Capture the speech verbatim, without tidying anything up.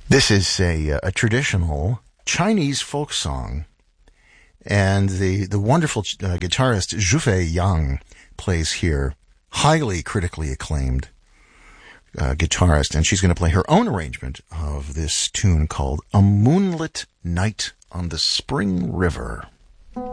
This is a, a traditional Chinese folk song, and the, the wonderful uh, guitarist Zhufei Yang plays here, highly critically acclaimed uh, guitarist, and she's going to play her own arrangement of this tune called A Moonlit Night on the Spring River.